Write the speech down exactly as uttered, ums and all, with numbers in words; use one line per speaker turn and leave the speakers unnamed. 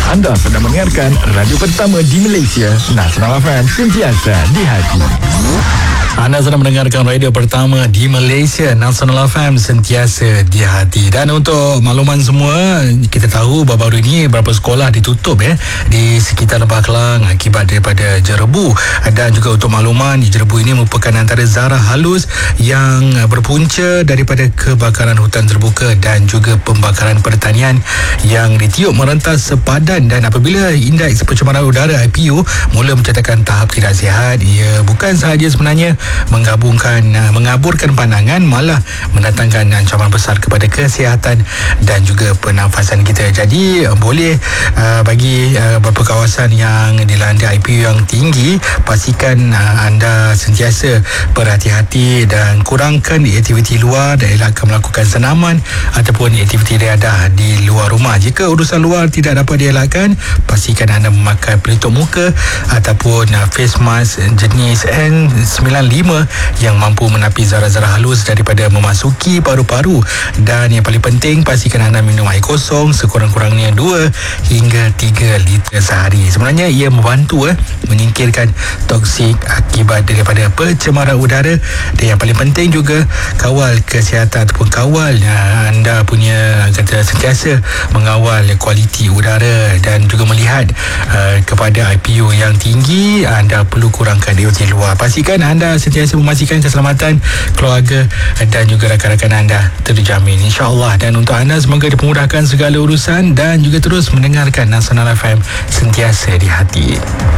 Anda sedang mendengarkan radio pertama di Malaysia, Nasional F M, sentiasa di hati.
Anda sedang mendengarkan radio pertama di Malaysia, Nasional F M, sentiasa di hati. Dan untuk makluman semua, kita tahu baru-baru ini beberapa sekolah ditutup ya di sekitar Lembah Kelang akibat daripada jerebu. Dan juga untuk makluman, jerebu ini merupakan antara zarah halus yang berpunca daripada kebakaran hutan terbuka dan juga pembakaran pertanian yang ditiup merentas sepadan. Dan apabila indeks pencemaran udara I P U mula mencatatkan tahap tidak sihat, ia bukan sahaja sebenarnya menggabungkan mengaburkan pandangan, malah mendatangkan ancaman besar kepada kesihatan dan juga pernafasan kita. Jadi boleh uh, bagi uh, beberapa kawasan yang dilanda I P U yang tinggi, pastikan uh, anda sentiasa berhati-hati dan kurangkan aktiviti luar dan elakkan melakukan senaman ataupun aktiviti riadah di luar rumah. Jika urusan luar tidak dapat dielakkan, pastikan anda memakai pelitup muka ataupun uh, face mask jenis N sembilan puluh lima yang mampu menapi zarah-zarah halus daripada memasuki paru-paru. Dan yang paling penting, pastikan anda minum air kosong sekurang-kurangnya dua hingga tiga liter sehari. Sebenarnya ia membantu eh, menyingkirkan toksik akibat daripada pencemaran udara. Dan yang paling penting juga, kawal kesihatan ataupun kawal uh, anda punya kata sentiasa mengawal kualiti udara dan juga melihat uh, kepada I P U yang tinggi. Anda perlu kurangkan aktiviti luar. Pastikan anda sentiasa memastikan keselamatan keluarga dan juga rakan-rakan anda terjamin, insya-Allah. Dan untuk anda, semoga dipermudahkan segala urusan dan juga terus mendengarkan Nasional F M, sentiasa di hati.